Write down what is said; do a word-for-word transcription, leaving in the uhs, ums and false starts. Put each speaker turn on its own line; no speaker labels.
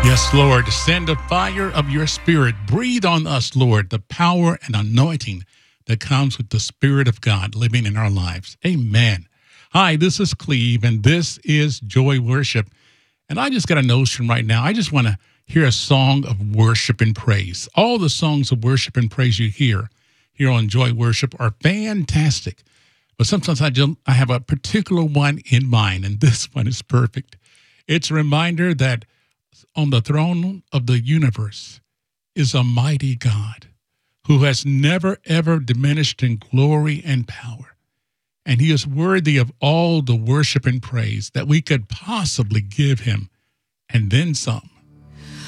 Yes, Lord, send the fire of your spirit. Breathe on us, Lord, the power and anointing that comes with the Spirit of God living in our lives. Amen. Hi, this is Cleve, and this is Joy Worship. And I just got a notion right now. I just want to hear a song of worship and praise. All the songs of worship and praise you hear here on Joy Worship are fantastic. But sometimes I, just, I have a particular one in mind, and this one is perfect. It's a reminder that on the throne of the universe is a mighty God who has never, ever diminished in glory and power. And he is worthy of all the worship and praise that we could possibly give him, and then some.